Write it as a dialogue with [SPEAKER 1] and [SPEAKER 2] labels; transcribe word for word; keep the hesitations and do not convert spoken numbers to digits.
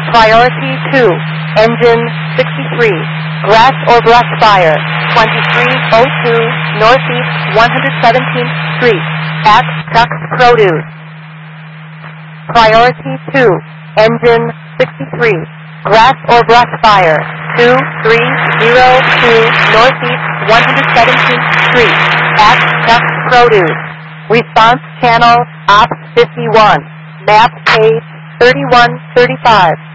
[SPEAKER 1] Priority two, engine sixty-three, grass or brush fire, twenty-three oh two Northeast one hundred seventeenth Street, at Chuck's Produce. Priority two, engine sixty-three, grass or brush fire, two three oh two Northeast one hundred seventeenth Street, at Chuck's Produce. Response channel, Ops fifty-one, map page thirty-one thirty-five.